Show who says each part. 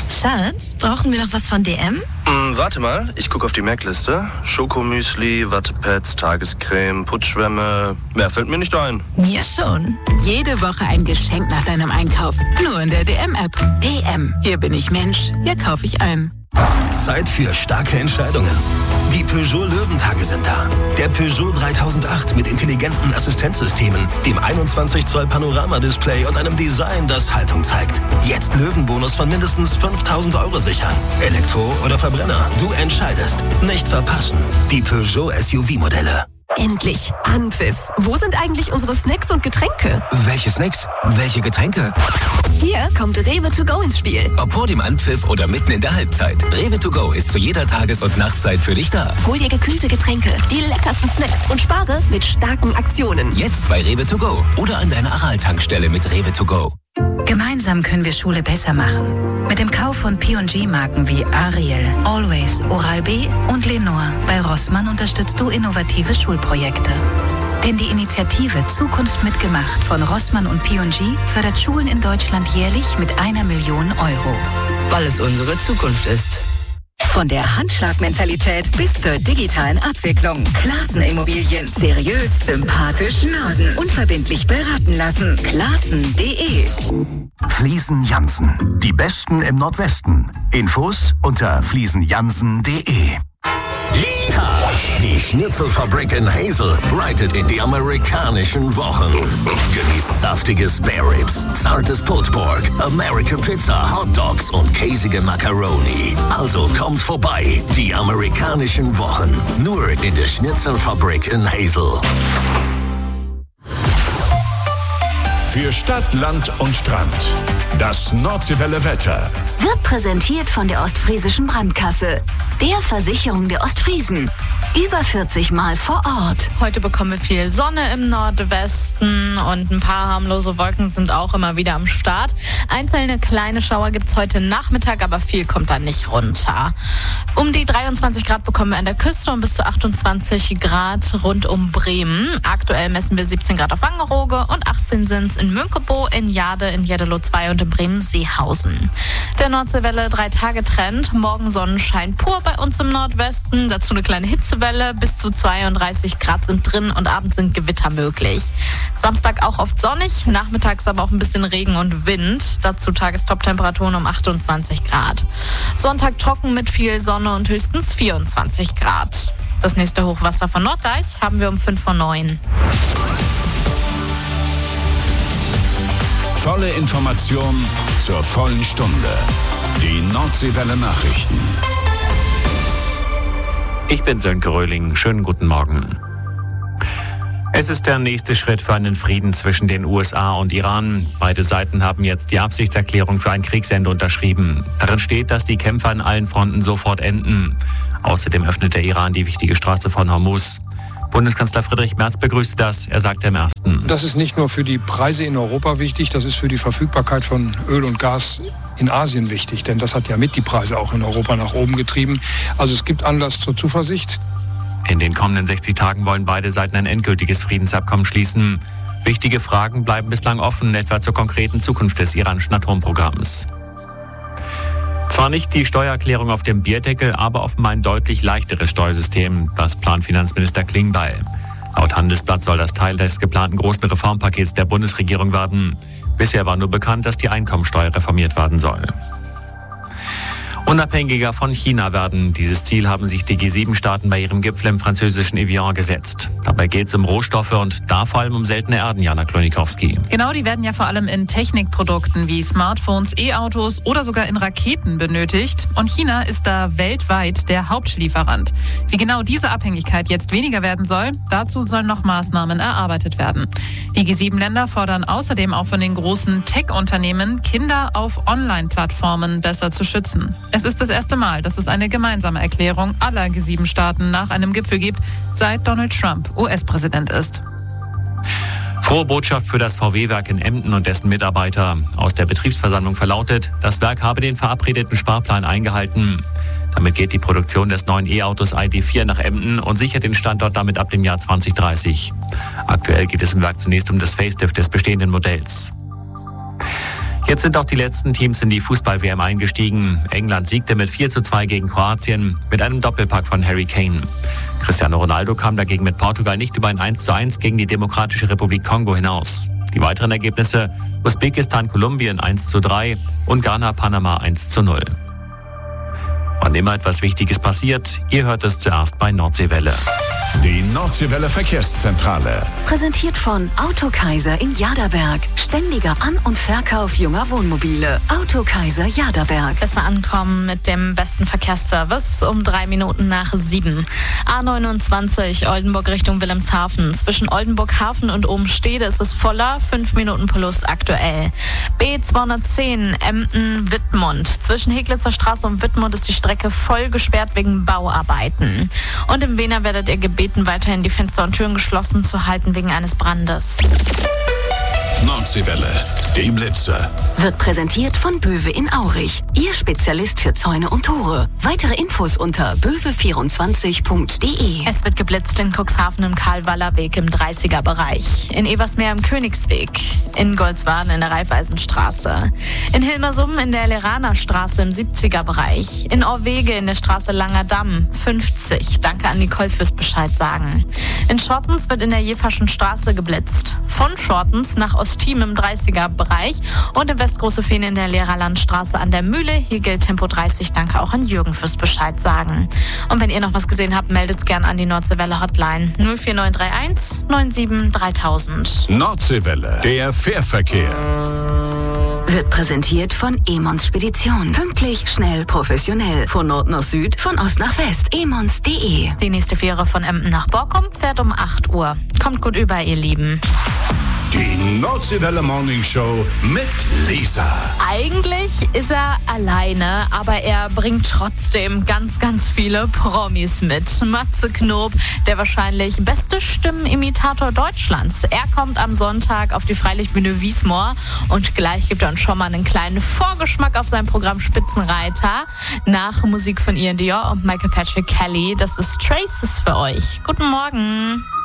Speaker 1: Schatz, brauchen wir noch was von DM?
Speaker 2: Warte mal, ich gucke auf die Merkliste. Schokomüsli, Wattepads, Tagescreme, Putzschwämme. Mehr fällt mir nicht ein.
Speaker 1: Mir schon.
Speaker 3: Jede Woche ein Geschenk nach deinem Einkauf. Nur in der DM-App. DM. Hier bin ich Mensch. Hier kaufe ich ein.
Speaker 4: Zeit für starke Entscheidungen. Die Peugeot Löwentage sind da. Der Peugeot 3008 mit intelligenten Assistenzsystemen, dem 21 Zoll Panoramadisplay und einem Design, das Haltung zeigt. Jetzt Löwenbonus von mindestens 5.000 € sichern. Elektro oder Verbrenner, du entscheidest. Nicht verpassen. Die Peugeot SUV-Modelle.
Speaker 5: Endlich Anpfiff. Wo sind eigentlich unsere Snacks und Getränke?
Speaker 6: Welche Snacks? Welche Getränke?
Speaker 5: Hier kommt Rewe to go ins Spiel.
Speaker 6: Ob vor dem Anpfiff oder mitten in der Halbzeit. Rewe to go ist zu jeder Tages- und Nachtzeit für dich da.
Speaker 5: Hol dir gekühlte Getränke, die leckersten Snacks und spare mit starken Aktionen.
Speaker 6: Jetzt bei Rewe to go oder an deiner Aral-Tankstelle mit Rewe to go.
Speaker 7: Gemeinsam können wir Schule besser machen. Mit dem Kauf von P&G-Marken wie Ariel, Always, Oral-B und Lenore bei Rossmann unterstützt du innovative Schulprojekte. Denn die Initiative Zukunft mitgemacht von Rossmann und P&G fördert Schulen in Deutschland jährlich mit 1 Million €.
Speaker 8: Weil es unsere Zukunft ist.
Speaker 3: Von der Handschlagmentalität bis zur digitalen Abwicklung. Classen Immobilien. Seriös, sympathisch, Norden. Unverbindlich beraten lassen. Classen.de.
Speaker 4: Fliesen Jansen. Die Besten im Nordwesten. Infos unter fliesenjansen.de.
Speaker 9: Ja, die Schnitzelfabrik in Hazel reitet in die amerikanischen Wochen. Genießt saftige Spare Ribs, zartes Pulled Pork, American Pizza, Hot Dogs und käsige Macaroni. Also kommt vorbei, die amerikanischen Wochen. Nur in der Schnitzelfabrik in Hazel.
Speaker 10: Für Stadt, Land und Strand. Das Nordseewelle Wetter.
Speaker 11: Wird präsentiert von der Ostfriesischen Brandkasse, der Versicherung der Ostfriesen. Über 40 Mal vor Ort.
Speaker 12: Heute bekommen wir viel Sonne im Nordwesten und ein paar harmlose Wolken sind auch immer wieder am Start. Einzelne kleine Schauer gibt es heute Nachmittag, aber viel kommt da nicht runter. Um die 23 Grad bekommen wir an der Küste und bis zu 28 Grad rund um Bremen. Aktuell messen wir 17 Grad auf Wangerooge und 18 sind es in Münkebo, in Jade, in Jeddelo 2 und in Bremen-Seehausen. Der Nordseewelle 3-Tage-Trend. Morgen Sonnenschein pur bei uns im Nordwesten. Dazu eine kleine Hitzewelle. Bis zu 32 Grad sind drin und abends sind Gewitter möglich. Samstag auch oft sonnig, nachmittags aber auch ein bisschen Regen und Wind. Dazu Tagestop-Temperaturen um 28 Grad. Sonntag trocken mit viel Sonne und höchstens 24 Grad. Das nächste Hochwasser von Norddeich haben wir um 5:09.
Speaker 10: Volle Information zur vollen Stunde. Die Nordseewelle Nachrichten.
Speaker 13: Ich bin Sönke Röhling. Schönen guten Morgen. Es ist der nächste Schritt für einen Frieden zwischen den USA und Iran. Beide Seiten haben jetzt die Absichtserklärung für ein Kriegsende unterschrieben. Darin steht, dass die Kämpfe an allen Fronten sofort enden. Außerdem öffnet der Iran die wichtige Straße von Hormuz. Bundeskanzler Friedrich Merz begrüßte das. Er sagte im Ersten:
Speaker 14: Das ist nicht nur für die Preise in Europa wichtig, das ist für die Verfügbarkeit von Öl und Gas in Asien wichtig. Denn das hat ja mit die Preise auch in Europa nach oben getrieben. Also es gibt Anlass zur Zuversicht.
Speaker 13: In den kommenden 60 Tagen wollen beide Seiten ein endgültiges Friedensabkommen schließen. Wichtige Fragen bleiben bislang offen, etwa zur konkreten Zukunft des iranischen Atomprogramms. Zwar nicht die Steuererklärung auf dem Bierdeckel, aber offenbar ein deutlich leichteres Steuersystem. Das plant Finanzminister Klingbeil. Laut Handelsblatt soll das Teil des geplanten großen Reformpakets der Bundesregierung werden. Bisher war nur bekannt, dass die Einkommensteuer reformiert werden soll. Unabhängiger von China werden. Dieses Ziel haben sich die G7-Staaten bei ihrem Gipfel im französischen Evian gesetzt. Dabei geht es um Rohstoffe und da vor allem um seltene Erden, Jana Klonikowski.
Speaker 15: Genau, die werden ja vor allem in Technikprodukten wie Smartphones, E-Autos oder sogar in Raketen benötigt. Und China ist da weltweit der Hauptlieferant. Wie genau diese Abhängigkeit jetzt weniger werden soll, dazu sollen noch Maßnahmen erarbeitet werden. Die G7-Länder fordern außerdem auch von den großen Tech-Unternehmen, Kinder auf Online-Plattformen besser zu schützen. Es ist das erste Mal, dass es eine gemeinsame Erklärung aller G7-Staaten nach einem Gipfel gibt, seit Donald Trump US-Präsident ist.
Speaker 13: Frohe Botschaft für das VW-Werk in Emden und dessen Mitarbeiter. Aus der Betriebsversammlung verlautet, das Werk habe den verabredeten Sparplan eingehalten. Damit geht die Produktion des neuen E-Autos ID.4 nach Emden und sichert den Standort damit ab dem Jahr 2030. Aktuell geht es im Werk zunächst um das Facelift des bestehenden Modells. Jetzt sind auch die letzten Teams in die Fußball-WM eingestiegen. England siegte mit 4:2 gegen Kroatien mit einem Doppelpack von Harry Kane. Cristiano Ronaldo kam dagegen mit Portugal nicht über ein 1:1 gegen die Demokratische Republik Kongo hinaus. Die weiteren Ergebnisse: Usbekistan-Kolumbien 1:3 und Ghana-Panama 1:0. Wann immer etwas Wichtiges passiert, ihr hört es zuerst bei Nordseewelle.
Speaker 10: Die Nordseewelle Verkehrszentrale.
Speaker 11: Präsentiert von Autokaiser in Jaderberg. Ständiger An- und Verkauf junger Wohnmobile. Autokaiser Jaderberg.
Speaker 12: Besser ankommen mit dem besten Verkehrsservice um 3 Minuten nach 7. A29 Oldenburg Richtung Wilhelmshaven. Zwischen Oldenburg Hafen und Obenstede ist es voller, 5 Minuten plus aktuell. B210 Emden-Wittmund. Zwischen Heglitzer Straße und Wittmund ist die Strecke voll gesperrt wegen Bauarbeiten. Und im Wehner werdet ihr gebeten, weiterhin die Fenster und Türen geschlossen zu halten wegen eines Brandes.
Speaker 10: Nordseewelle, die Blitze.
Speaker 11: Wird präsentiert von Böwe in Aurich. Ihr Spezialist für Zäune und Tore. Weitere Infos unter böwe24.de.
Speaker 12: Es wird geblitzt in Cuxhaven im Karl-Waller-Weg im 30er-Bereich. In Ebersmeer im Königsweg. In Goldswaden in der Raiffeisenstraße. In Hilmersum in der Leraner Straße im 70er-Bereich. In Orwege in der Straße Langer Damm 50. Danke an Nicole fürs Bescheid sagen. In Schortens wird in der Jeverschen Straße geblitzt. Von Schortens nach Ostiem im 30er-Bereich und in Westgroße Fehn in der Lehrerlandstraße an der Mühle. Hier gilt Tempo 30. Danke auch an Jürgen fürs Bescheid sagen. Und wenn ihr noch was gesehen habt, meldet es gern an die Nordseewelle Hotline 04931 97 3000.
Speaker 10: Nordseewelle, der Fährverkehr.
Speaker 11: Wird präsentiert von Emons Spedition. Pünktlich, schnell, professionell. Von Nord nach Süd, von Ost nach West. emons.de.
Speaker 12: Die nächste Fähre von Emden nach Borkum fährt um 8 Uhr. Kommt gut über, ihr Lieben.
Speaker 10: Die Nordseewelle Morning Show mit Lisa.
Speaker 12: Eigentlich ist er alleine, aber er bringt trotzdem ganz, ganz viele Promis mit. Matze Knob, der wahrscheinlich beste Stimmenimitator Deutschlands. Er kommt am Sonntag auf die Freilichtbühne Wiesmoor und gleich gibt er uns schon mal einen kleinen Vorgeschmack auf sein Programm Spitzenreiter. Nach Musik von Ian Dior und Michael Patrick Kelly. Das ist Traces für euch. Guten Morgen.